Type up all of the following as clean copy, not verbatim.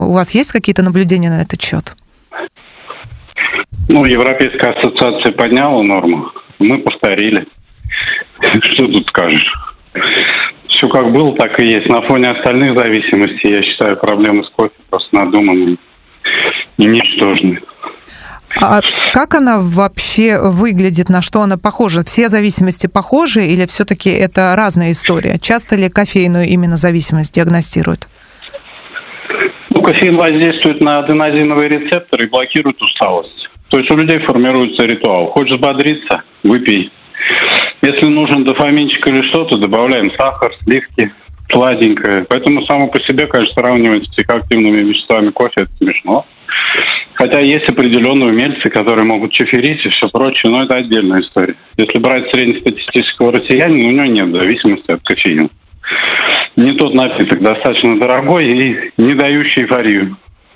У вас есть какие-то наблюдения на этот счет? Европейская ассоциация подняла норму, мы повторили. Что тут скажешь? Все как было, так и есть. На фоне остальных зависимостей, я считаю, проблемы с кофе просто надуманные и ничтожные. А как она вообще выглядит, на что она похожа? Все зависимости похожи или все-таки это разная история? Часто ли кофейную именно зависимость диагностируют? Кофеин воздействует на аденозиновые рецепторы и блокирует усталость. То есть у людей формируется ритуал. Хочешь взбодриться? Выпей. Если нужен дофаминчик или что-то, добавляем сахар, сливки, сладенькое. Поэтому само по себе, конечно, сравнивать с психоактивными веществами кофе – это смешно. Хотя есть определенные умельцы, которые могут чиферить и все прочее, но это отдельная история. Если брать среднестатистического россиянина, у него нет зависимости от кофеина. Не тот напиток, достаточно дорогой и не дающий эйфорию.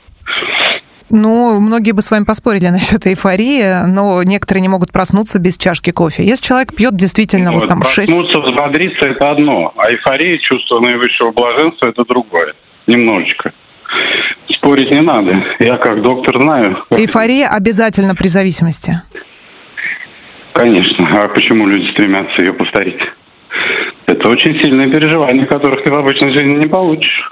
Многие бы с вами поспорили насчет эйфории, но некоторые не могут проснуться без чашки кофе. Если человек пьет действительно проснуться, взбодриться – это одно, а эйфория, чувство наивысшего блаженства – это другое. Немножечко. Спорить не надо. Я как доктор знаю. Эйфория обязательно при зависимости? Конечно. А почему люди стремятся ее повторить? Это очень сильные переживания, которых ты в обычной жизни не получишь.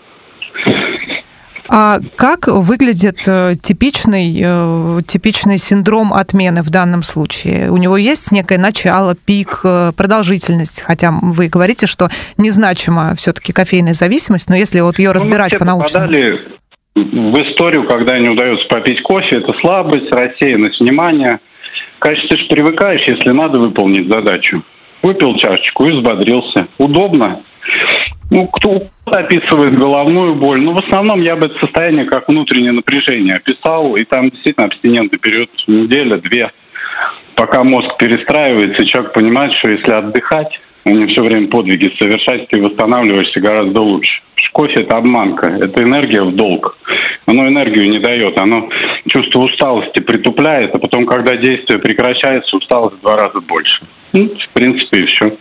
А как выглядит типичный синдром отмены в данном случае? У него есть некое начало, пик, продолжительность? Хотя вы говорите, что незначима все-таки кофейная зависимость, но если ее разбирать по-научному... Попадали в историю, когда не удается попить кофе, это слабость, рассеянность внимания. Конечно, ты же привыкаешь, если надо выполнить задачу. Выпил чашечку и взбодрился. Удобно. Кто описывает головную боль? В основном я бы это состояние как внутреннее напряжение описал, и там действительно абстинентный период, неделя-две, пока мозг перестраивается, и человек понимает, что если отдыхать, а не все время подвиги совершать, ты восстанавливаешься гораздо лучше. Кофе – это обманка, это энергия в долг. Оно энергию не дает, оно чувство усталости притупляет, а потом, когда действие прекращается, усталость в 2 раза больше. В принципе, и все.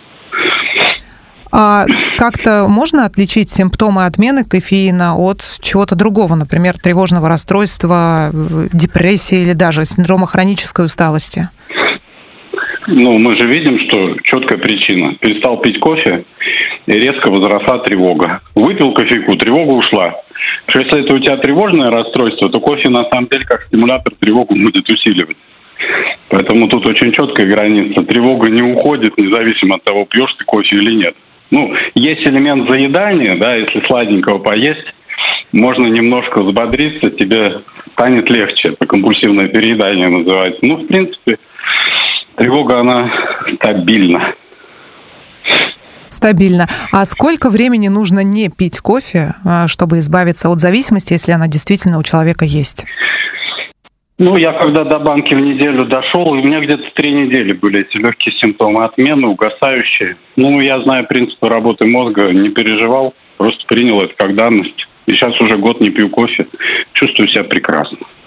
А как-то можно отличить симптомы отмены кофеина от чего-то другого, например, тревожного расстройства, депрессии или даже синдрома хронической усталости? Мы же видим, что четкая причина. Перестал пить кофе, и резко возросла тревога. Выпил кофейку, тревога ушла. Если это у тебя тревожное расстройство, то кофе на самом деле как стимулятор тревогу будет усиливать. Поэтому тут очень четкая граница. Тревога не уходит, независимо от того, пьешь ты кофе или нет. Есть элемент заедания, да, если сладенького поесть, можно немножко взбодриться, тебе станет легче. Это компульсивное переедание называется. В принципе, тревога, она стабильна. Стабильно. А сколько времени нужно не пить кофе, чтобы избавиться от зависимости, если она действительно у человека есть? Я когда до банки в неделю дошел, у меня где-то 3 недели были эти легкие симптомы отмены, угасающие. Я знаю принципы работы мозга, не переживал, просто принял это как данность. И сейчас уже год не пью кофе, чувствую себя прекрасно.